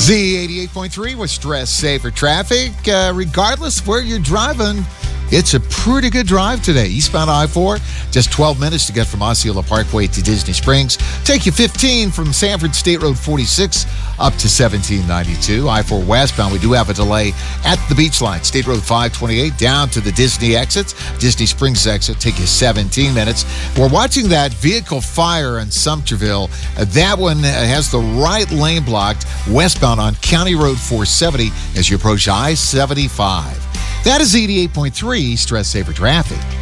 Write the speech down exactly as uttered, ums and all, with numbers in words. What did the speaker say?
Z eighty-eight point three with Stress Saver Traffic. Uh, regardless of where you're driving, it's a pretty good drive today. Eastbound I four, just twelve minutes to get from Osceola Parkway to Disney Springs. Take you fifteen from Sanford State Road forty-six up to seventeen ninety-two. I four westbound, we do have a delay at the beach line. State Road five twenty-eight down to the Disney exits. Disney Springs exit, take you seventeen minutes. We're watching that vehicle fire in Sumterville. Uh, that one has the right lane blocked westbound on County Road four seventy as you approach I seventy-five. That is eighty-eight point three Stress Saver Traffic.